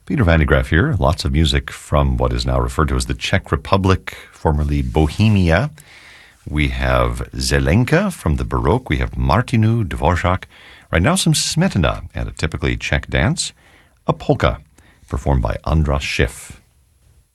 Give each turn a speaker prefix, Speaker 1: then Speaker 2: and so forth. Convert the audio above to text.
Speaker 1: Peter Van de Graaff here. Lots of music from what is now referred to as the Czech Republic, formerly Bohemia. We have Zelenka from the Baroque. We have Martinu, Dvorak. Right now, some Smetana and a typically Czech dance, a polka, performed by Andras Schiff.